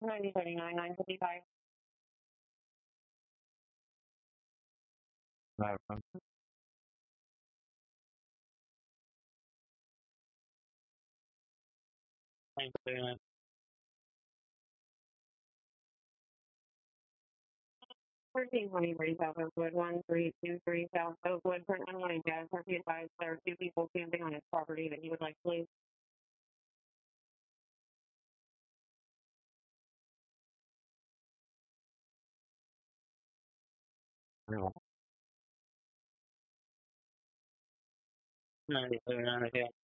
9039 955. Thanks, Dana. 1320 South Oakwood, 1323 South Oakwood. For an unwanted gas, be advised there are two people camping on his property that he would like to leave. No. 92, 92.